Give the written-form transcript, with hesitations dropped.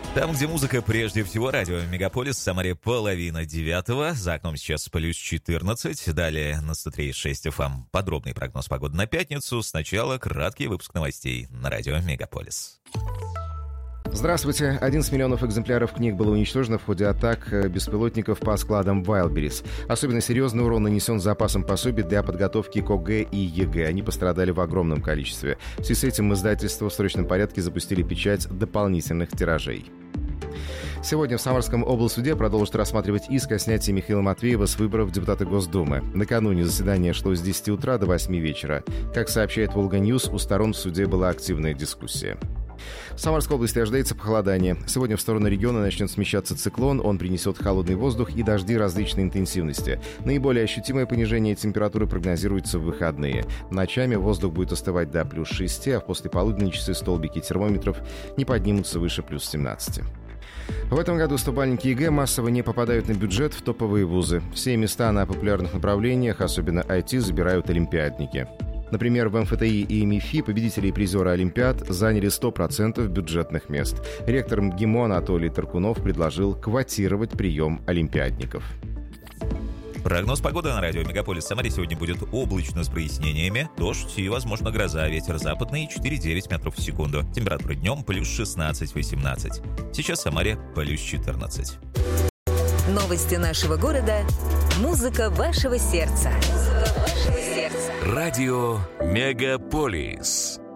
Там, где музыка, прежде всего, радио Мегаполис, в Самаре 8:30. За окном сейчас плюс 14. Далее на 103.6 FM подробный прогноз погоды на пятницу. Сначала краткий выпуск новостей на радио Мегаполис. Здравствуйте. 11 миллионов экземпляров книг было уничтожено в ходе атак беспилотников по складам Wildberries. Особенно серьезный урон нанесен запасом пособий для подготовки к ОГЭ и ЕГЭ. Они пострадали в огромном количестве. В связи с этим издательства в срочном порядке запустили печать дополнительных тиражей. Сегодня в Самарском облсуде продолжат рассматривать иск о снятии Михаила Матвеева с выборов депутата Госдумы. Накануне заседание шло с 10 утра до 8 вечера. Как сообщает Волга-Ньюс, у сторон в суде была активная дискуссия. В Самарской области ожидается похолодание. Сегодня в сторону региона начнет смещаться циклон. Он принесет холодный воздух и дожди различной интенсивности. Наиболее ощутимое понижение температуры прогнозируется в выходные. Ночами воздух будет остывать до плюс 6, а в послеполуденные часы столбики термометров не поднимутся выше плюс 17. В этом году стопальники ЕГЭ массово не попадают на бюджет в топовые вузы. Все места на популярных направлениях, особенно IT, забирают олимпиадники. Например, в МФТИ и МИФИ победители и призеры Олимпиад заняли 100% бюджетных мест. Ректор МГИМО Анатолий Таркунов предложил квотировать прием олимпиадников. Прогноз погоды на радио Мегаполис Самаре сегодня будет облачно с прояснениями. Дождь и, возможно, гроза. Ветер западный 4,9 метров в секунду. Температура днем плюс 16-18. Сейчас в Самаре плюс 14. Новости нашего города. Музыка вашего сердца. Радио Мегаполис.